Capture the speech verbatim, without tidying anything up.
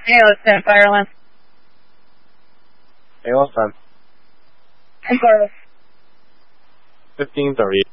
A O ten, fire alarm. A O ten. Headquarters. fifteen thirty.